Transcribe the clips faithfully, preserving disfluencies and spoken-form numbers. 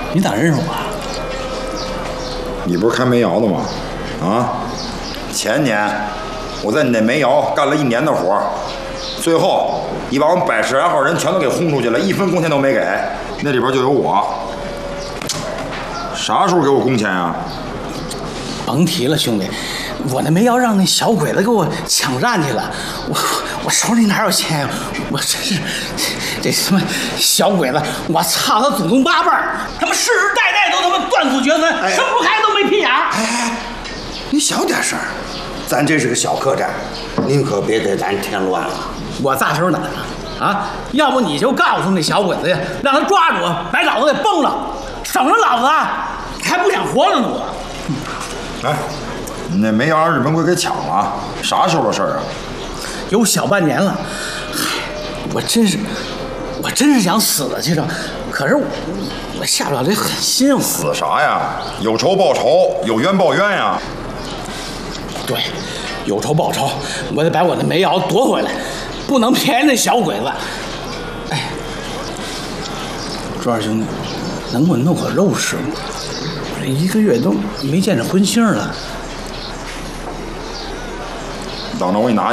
你咋认识我？ 你不是开煤窑的吗？啊，前年我在你那煤窑干了一年的活，最后你把我们百十来号人全都给轰出去了，一分工钱都没给，那里边就有我。啥时候给我工钱啊？ 甭提了，兄弟，我那煤窑让那小鬼子给我抢占去了，我我手里哪有钱呀？我真是这什么小鬼子，我操他祖宗八辈儿，他们世世代代都他妈断子绝孙， 哎、 生不开都没屁眼儿。 哎哎，你小点声，咱这是个小客栈，您可别给咱添乱了。 我咋手哪呢？啊，要不你就告诉那小鬼子呀，让他抓住我，把老子给崩了，省着老子啊还不想活了呢我。 哎，你那煤窑让日本鬼给抢了，啥时候的事儿啊？ 有小半年了，嗨，我真是，我真是想死了去着，可是我我下不了这狠心。我死啥呀？有仇报仇，有冤报冤呀。 对，有仇报仇，我得把我的煤窑夺回来，不能骗那小鬼子。哎，朱二兄弟，能不能弄口肉吃吗？这一个月都没见着荤腥了。 等着我给你拿去。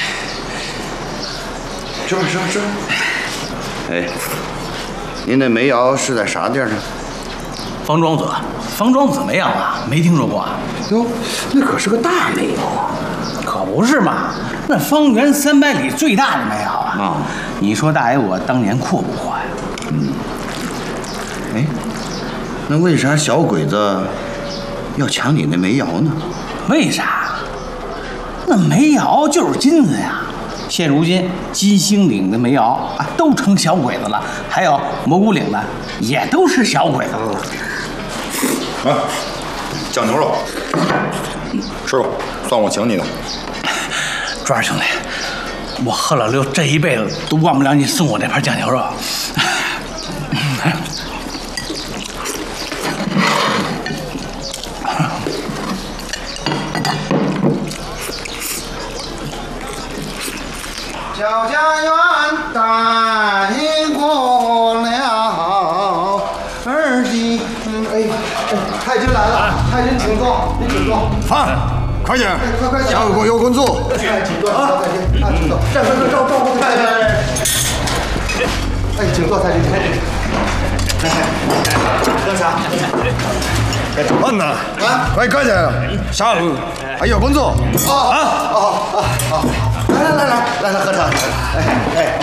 这这这，哎，您那煤窑是在啥地儿呢？ 方庄子，方庄子煤窑啊，没听说过啊？ 哟，那可是个大煤窑啊！ 可不是嘛，那方圆三百里最大的煤窑啊！ 啊， 你说大爷我当年阔不阔呀？ 嗯，哎，那为啥小鬼子要抢你那煤窑呢？ 为啥？那煤窑就是金子呀！现如今金星岭的煤窑啊，都成小鬼子了，还有蘑菇岭的也都是小鬼子了。 啊，酱牛肉，吃吧，算我请你的。 朱二兄弟，我贺老六这一辈子都忘不了你送我这盘酱牛肉。 小家园带过了儿媳，嗯，哎哎，太君来了，太君请坐，您请坐。 饭，快点， 快快点， 下个有工作。 哎，请坐，啊，太君，啊，请坐，站快快照照顾太君。哎，请坐，太君，太君。来，喝茶。 慢呐，啊，快快点，下午还有工作。 哦哦哦哦，来来来来来来喝茶，哎哎。